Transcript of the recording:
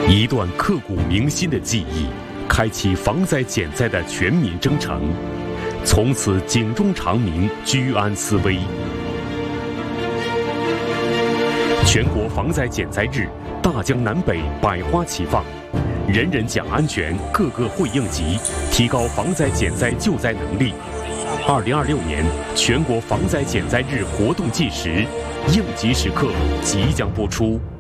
一段刻骨铭心的记忆，开启防灾减灾的全民征程，从此警钟长鸣，居安思危。全国防灾减灾日，大江南北百花齐放，人人讲安全，个个会应急，提高防灾减灾救灾能力。2026年全国防灾减灾日活动纪实，应急时刻即将播出。